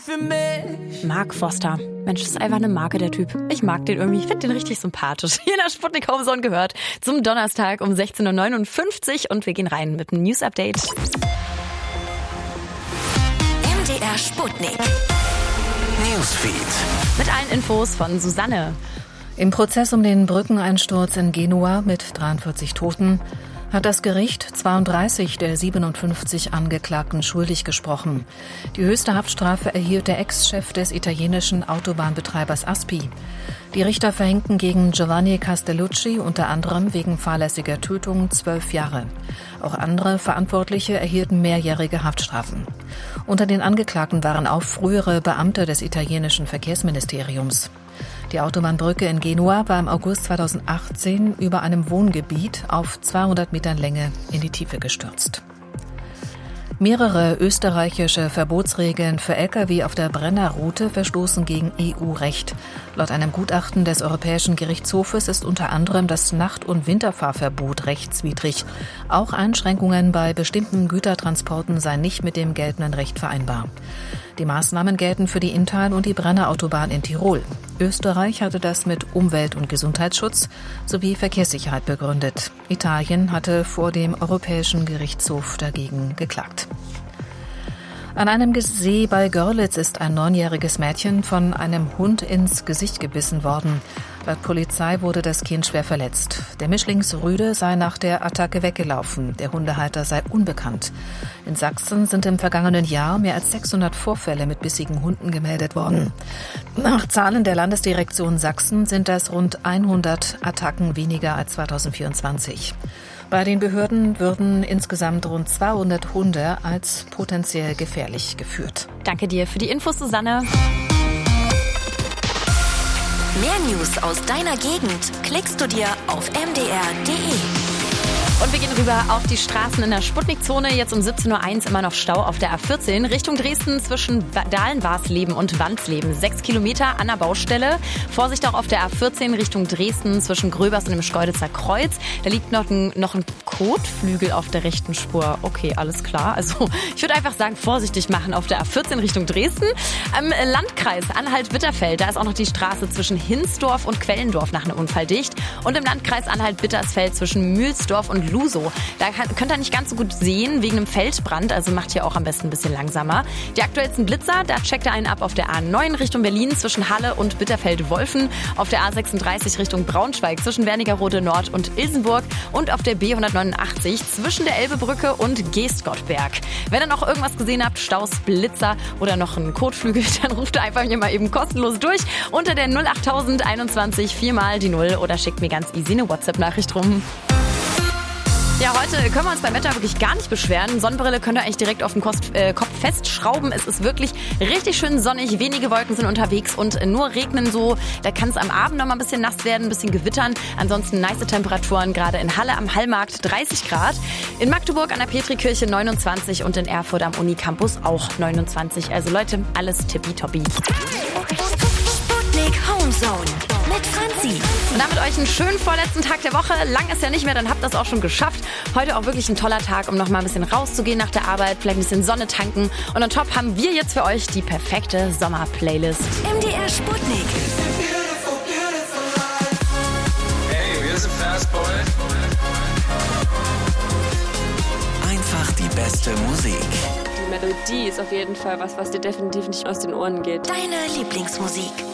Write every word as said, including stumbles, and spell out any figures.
für mich. Mark Foster. Mensch, das ist einfach eine Marke, der Typ. Ich mag den irgendwie. Ich finde den richtig sympathisch. Hier in der Sputnik Homezone gehört zum Donnerstag um sechzehn Uhr neunundfünfzig und wir gehen rein mit einem News-Update. M D R Sputnik Newsfeed. Mit allen Infos von Susanne. Im Prozess um den Brückeneinsturz in Genua mit dreiundvierzig Toten hat das Gericht zweiunddreißig der siebenundfünfzig Angeklagten schuldig gesprochen. Die höchste Haftstrafe erhielt der Ex-Chef des italienischen Autobahnbetreibers Aspi. Die Richter verhängten gegen Giovanni Castellucci unter anderem wegen fahrlässiger Tötung zwölf Jahre. Auch andere Verantwortliche erhielten mehrjährige Haftstrafen. Unter den Angeklagten waren auch frühere Beamte des italienischen Verkehrsministeriums. Die Autobahnbrücke in Genua war im August zweitausendachtzehn über einem Wohngebiet auf zweihundert Metern Länge in die Tiefe gestürzt. Mehrere österreichische Verbotsregeln für Lkw auf der Brennerroute verstoßen gegen E U-Recht. Laut einem Gutachten des Europäischen Gerichtshofes ist unter anderem das Nacht- und Winterfahrverbot rechtswidrig. Auch Einschränkungen bei bestimmten Gütertransporten seien nicht mit dem geltenden Recht vereinbar. Die Maßnahmen gelten für die Inntal- und die Brennerautobahn in Tirol. Österreich hatte das mit Umwelt- und Gesundheitsschutz sowie Verkehrssicherheit begründet. Italien hatte vor dem Europäischen Gerichtshof dagegen geklagt. An einem See bei Görlitz ist ein neunjähriges Mädchen von einem Hund ins Gesicht gebissen worden. Laut Polizei wurde das Kind schwer verletzt. Der Mischlingsrüde sei nach der Attacke weggelaufen. Der Hundehalter sei unbekannt. In Sachsen sind im vergangenen Jahr mehr als sechshundert Vorfälle mit bissigen Hunden gemeldet worden. Nach Zahlen der Landesdirektion Sachsen sind das rund hundert Attacken weniger als zweitausendvierundzwanzig. Bei den Behörden würden insgesamt rund zweihundert Hunde als potenziell gefährlich geführt. Danke dir für die Infos, Susanne. Mehr News aus deiner Gegend klickst du dir auf m d r punkt d e. Und wir gehen rüber auf die Straßen in der Sputnik-Zone. Jetzt um siebzehn Uhr eins immer noch Stau auf der A vierzehn Richtung Dresden zwischen Dahlen-Warsleben und Wandsleben. Sechs Kilometer an der Baustelle. Vorsicht auch auf der A vierzehn Richtung Dresden zwischen Gröbers und dem Schkeuditzer Kreuz. Da liegt noch ein, noch ein Kotflügel auf der rechten Spur. Okay, alles klar. Also ich würde einfach sagen, vorsichtig machen auf der A vierzehn Richtung Dresden. Am Landkreis Anhalt-Bitterfeld, da ist auch noch die Straße zwischen Hinsdorf und Quellendorf nach einem Unfall dicht. Und im Landkreis Anhalt-Bittersfeld zwischen Mühlsdorf und Lusow. Da könnt ihr nicht ganz so gut sehen wegen einem Feldbrand, also macht hier auch am besten ein bisschen langsamer. Die aktuellsten Blitzer, da checkt ihr einen ab auf der A neun Richtung Berlin zwischen Halle und Bitterfeld-Wolfen, auf der A sechsunddreißig Richtung Braunschweig zwischen Wernigerode Nord und Ilsenburg und auf der B hundertneunundachtzig zwischen der Elbebrücke und Geestgottberg. Wenn ihr noch irgendwas gesehen habt, Staus, Blitzer oder noch einen Kotflügel, dann ruft ihr einfach hier mal eben kostenlos durch unter der null achttausend einundzwanzig viermal die null oder schickt mir ganz easy eine WhatsApp-Nachricht rum. Ja, heute können wir uns beim Wetter wirklich gar nicht beschweren. Sonnenbrille könnt ihr eigentlich direkt auf den Kost, äh, Kopf festschrauben. Es ist wirklich richtig schön sonnig. Wenige Wolken sind unterwegs und nur regnen so. Da kann es am Abend noch mal ein bisschen nass werden, ein bisschen gewittern. Ansonsten nice Temperaturen, gerade in Halle am Hallmarkt dreißig Grad. In Magdeburg an der Petrikirche neunundzwanzig und in Erfurt am Unicampus auch neunundzwanzig. Also Leute, alles tippitoppi. Sputnik Homezone mit Franzi. Und damit euch einen schönen vorletzten Tag der Woche. Lang ist ja nicht mehr, dann habt ihr das auch schon geschafft. Heute auch wirklich ein toller Tag, um noch mal ein bisschen rauszugehen nach der Arbeit, vielleicht ein bisschen Sonne tanken. Und on top haben wir jetzt für euch die perfekte Sommerplaylist. M D R Sputnik. Hey, wir sind Fastboy. Einfach die beste Musik. Die Melodie ist auf jeden Fall was, was dir definitiv nicht aus den Ohren geht. Deine Lieblingsmusik.